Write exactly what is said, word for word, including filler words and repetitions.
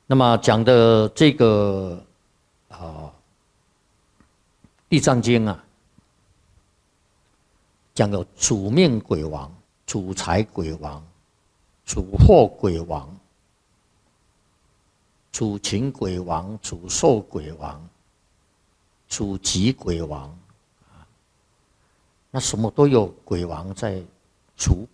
那么讲的这个啊，《地藏经》啊，讲有主命鬼王、主财鬼王、主祸鬼王、主情鬼王、主寿鬼王、主吉鬼王，那什么都有鬼王在主